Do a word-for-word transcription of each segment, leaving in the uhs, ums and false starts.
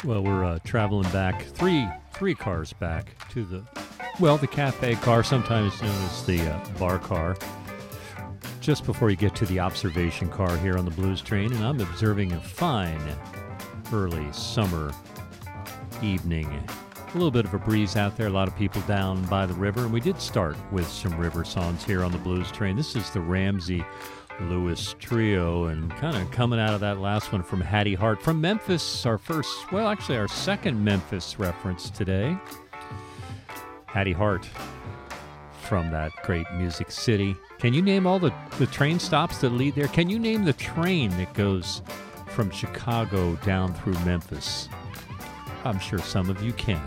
Well, we're uh, traveling back three three cars back to the, well, the cafe car, sometimes known as the uh, bar car, just before you get to the observation car here on the Blues Train, and I'm observing a fine early summer evening. A little bit of a breeze out there, a lot of people down by the river, and we did start with some river songs here on the Blues Train. This is the Ramsey Lewis Trio, and kind of coming out of that last one from Hattie Hart from Memphis, our first, well, actually our second Memphis reference today. Hattie Hart from that great Music City. Can you name all the, the train stops that lead there? Can you name the train that goes from Chicago down through Memphis? I'm sure some of you can.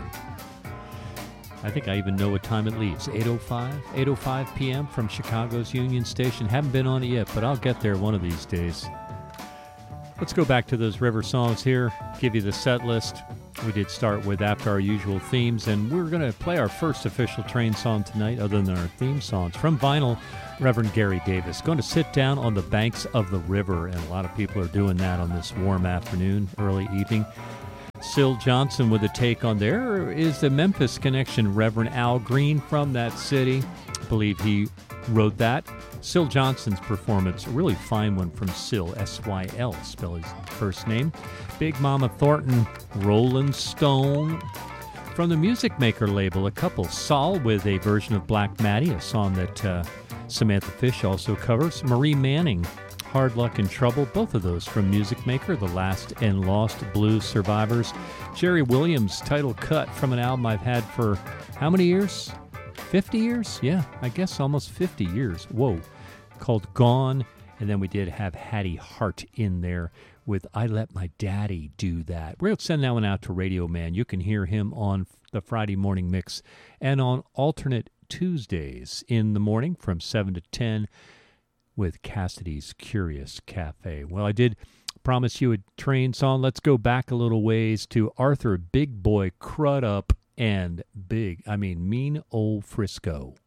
I think I even know what time it leaves. eight oh five, eight oh five p.m. from Chicago's Union Station. Haven't been on it yet, but I'll get there one of these days. Let's go back to those river songs here, give you the set list. We did start with After Our Usual Themes, and we're going to play our first official train song tonight, other than our theme songs. From vinyl, Reverend Gary Davis. Going to sit down on the banks of the river, and a lot of people are doing that on this warm afternoon, early evening. Syl Johnson with a take on there is the Memphis connection, Reverend Al Green from that city. I believe he wrote that. Syl Johnson's performance, a really fine one from Syl, S Y L, spell his first name. Big Mama Thornton, Rolling Stone. From the Music Maker label, a couple, Saul with a version of Black Maddie, a song that uh, Samantha Fish also covers. Marie Manning, Hard Luck and Trouble, both of those from Music Maker, The Last and Lost Blues Survivors. Jerry Williams' title cut from an album I've had for how many years? fifty years? Yeah, I guess almost fifty years. Whoa. Called Gone. And then we did have Hattie Hart in there with I Let My Daddy Do That. We're going to send that one out to Radio Man. You can hear him on the Friday morning mix and on alternate Tuesdays in the morning from seven to ten. With Cassidy's Curious Cafe. Well, I did promise you a train song. Let's go back a little ways to Arthur Big Boy Crudup and Big, I mean, Mean Old Frisco.